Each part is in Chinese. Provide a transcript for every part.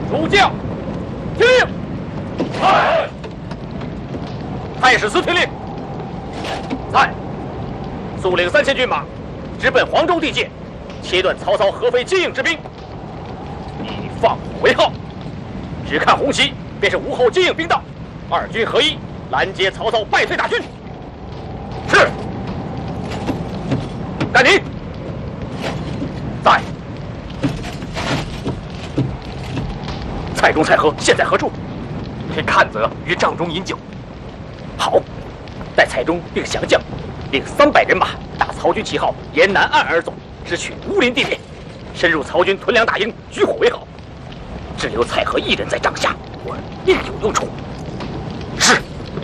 诸将听令。在。太史司听令。在。速领3000军马，直奔黄州地界，切断曹操合肥接应之兵。以放火为号，只看红旗，便是吴后接应兵到，二军合一，拦截曹操败退大军。是。待你。在。蔡中、蔡和现在何处？ 看则于帐中饮酒。 好，待蔡中并降将，领300人马打曹军旗号，沿南岸而走，直取乌林地点，深入曹军屯粮大营，举火为号。只留蔡和一人在帐下，我另有用处。是。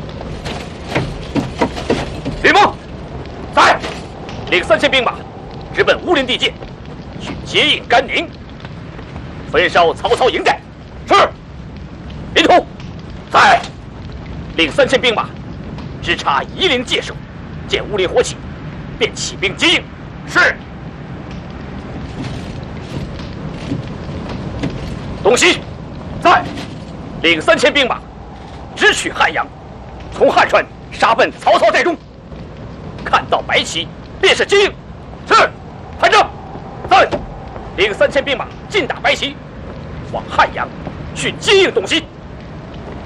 吕蒙，在，领3000兵马，直奔乌林地界，去接应甘宁，焚烧曹操营寨。是。林冲，在，领3000兵马，直插夷陵界首，见乌林火起，便起兵接应。是。东西，在，领3000兵马，直取汉阳，从汉川杀奔曹操寨中。看到白旗，便是接应。是。排正，在，领3000兵马进打白旗，往汉阳去接应东西。